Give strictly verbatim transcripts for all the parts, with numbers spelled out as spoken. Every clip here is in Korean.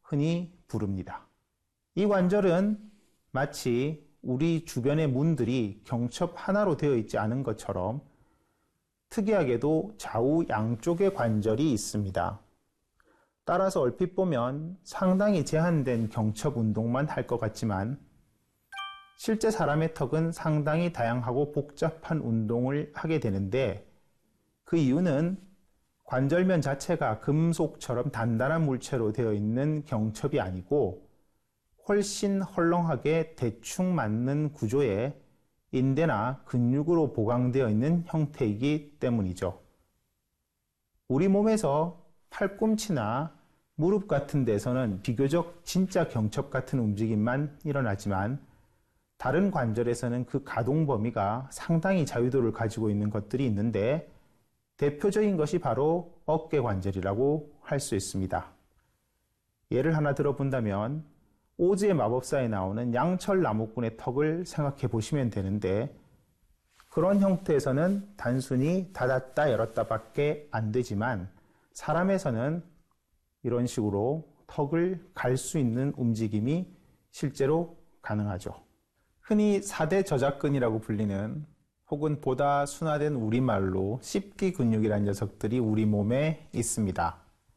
흔히 부릅니다. 이 관절은 마치 우리 주변의 문들이 경첩 하나로 되어 있지 않은 것처럼 특이하게도 좌우 양쪽에 관절이 있습니다. 따라서 얼핏 보면 상당히 제한된 경첩 운동만 할 것 같지만 실제 사람의 턱은 상당히 다양하고 복잡한 운동을 하게 되는데 그 이유는 관절면 자체가 금속처럼 단단한 물체로 되어 있는 경첩이 아니고 훨씬 헐렁하게 대충 맞는 구조의 인대나 근육으로 보강되어 있는 형태이기 때문이죠. 우리 몸에서 팔꿈치나 무릎 같은 데서는 비교적 진짜 경첩 같은 움직임만 일어나지만 다른 관절에서는 그 가동 범위가 상당히 자유도를 가지고 있는 것들이 있는데 대표적인 것이 바로 어깨 관절이라고 할 수 있습니다. 예를 하나 들어본다면 오즈의 마법사에 나오는 양철 나무꾼의 턱을 생각해 보시면 되는데 그런 형태에서는 단순히 닫았다 열었다 밖에 안 되지만 사람에서는 이런 식으로 턱을 갈 수 있는 움직임이 실제로 가능하죠. 흔히 사대 저작근이라고 불리는 혹은 보다 순화된 우리말로 씹기 근육이라는 녀석들이 우리 몸에 있습니다.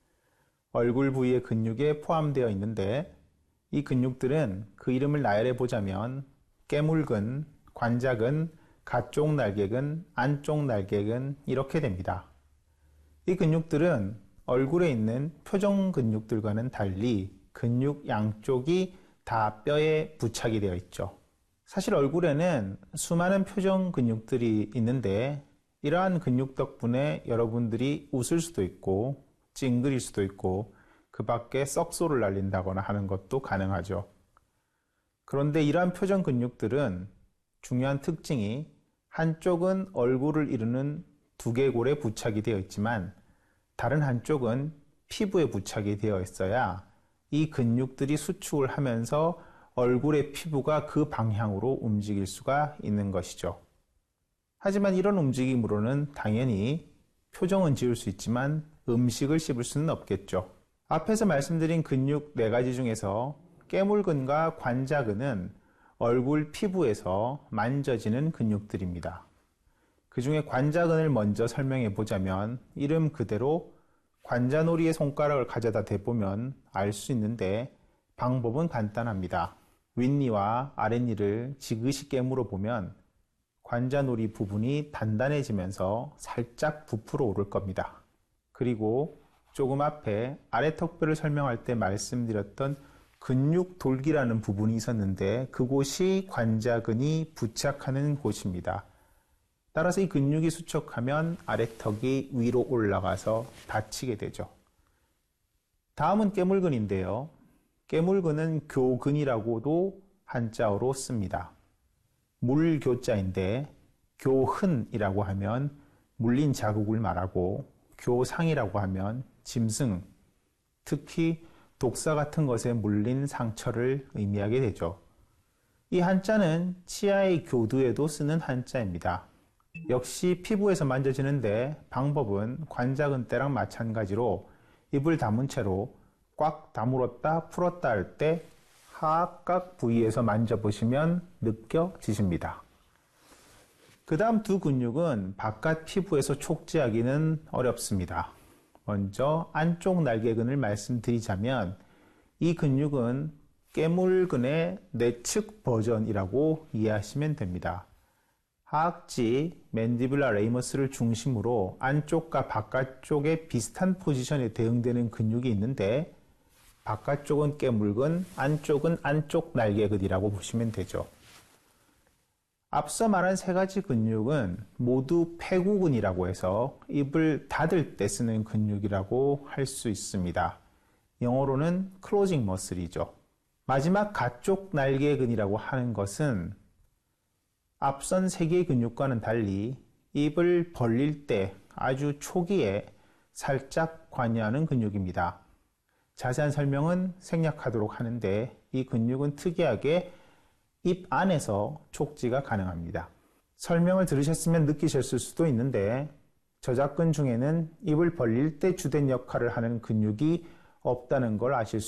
얼굴 부위의 근육에 포함되어 있는데 이 근육들은 그 이름을 나열해 보자면 깨물근, 관자근, 가쪽 날개근, 안쪽 날개근 이렇게 됩니다. 이 근육들은 얼굴에 있는 표정 근육들과는 달리 근육 양쪽이 다 뼈에 부착이 되어 있죠. 사실 얼굴에는 수많은 표정 근육들이 있는데 이러한 근육 덕분에 여러분들이 웃을 수도 있고 찡그릴 수도 있고 그 밖에 썩소를 날린다거나 하는 것도 가능하죠. 그런데 이러한 표정 근육들은 중요한 특징이 한쪽은 얼굴을 이루는 두개골에 부착이 되어 있지만 다른 한쪽은 피부에 부착이 되어 있어야 이 근육들이 수축을 하면서 얼굴의 피부가 그 방향으로 움직일 수가 있는 것이죠. 하지만 이런 움직임으로는 당연히 표정은 지을 수 있지만 음식을 씹을 수는 없겠죠. 앞에서 말씀드린 근육 네 가지 중에서 깨물근과 관자근은 얼굴 피부에서 만져지는 근육들입니다. 그 중에 관자근을 먼저 설명해 보자면 이름 그대로 관자놀이의 손가락을 가져다 대보면 알 수 있는데 방법은 간단합니다. 윗니와 아랫니를 지그시 깨물어 보면 관자놀이 부분이 단단해지면서 살짝 부풀어 오를 겁니다. 그리고 조금 앞에 아래턱뼈를 설명할 때 말씀드렸던 근육 돌기라는 부분이 있었는데 그곳이 관자근이 부착하는 곳입니다. 따라서 이 근육이 수축하면 아래턱이 위로 올라가서 다치게 되죠. 다음은 깨물근인데요. 깨물근은 교근이라고도 한자어로 씁니다. 물교자인데 교흔이라고 하면 물린 자국을 말하고 교상이라고 하면 짐승, 특히 독사 같은 것에 물린 상처를 의미하게 되죠. 이 한자는 치아의 교두에도 쓰는 한자입니다. 역시 피부에서 만져지는데 방법은 관자근 때랑 마찬가지로 입을 다문 채로 꽉 다물었다 풀었다 할 때 하악각 부위에서 만져보시면 느껴지십니다. 그 다음 두 근육은 바깥 피부에서 촉지하기는 어렵습니다. 먼저 안쪽 날개근을 말씀드리자면 이 근육은 깨물근의 내측 버전이라고 이해하시면 됩니다. 하악지 맨디뷸라 레이머스를 중심으로 안쪽과 바깥쪽에 비슷한 포지션에 대응되는 근육이 있는데 바깥쪽은 깨물근, 안쪽은 안쪽 날개근이라고 보시면 되죠. 앞서 말한 세 가지 근육은 모두 폐구근이라고 해서 입을 닫을 때 쓰는 근육이라고 할 수 있습니다. 영어로는 클로징 머슬이죠. 마지막 가쪽 날개근이라고 하는 것은 앞선 세 개의 근육과는 달리 입을 벌릴 때 아주 초기에 살짝 관여하는 근육입니다. 자세한 설명은 생략하도록 하는데 이 근육은 특이하게 입 안에서 촉지가 가능합니다. 설명을 들으셨으면 느끼셨을 수도 있는데 저작근 중에는 입을 벌릴 때 주된 역할을 하는 근육이 없다는 걸 아실 수